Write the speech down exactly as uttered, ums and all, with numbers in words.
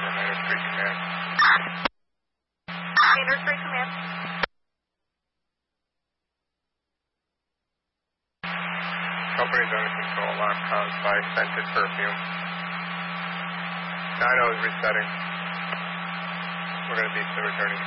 Maynard Street Command. Maynard Street Command. Company's under control. Alarm caused by scented perfume. Dyno is resetting. We're going to be returning.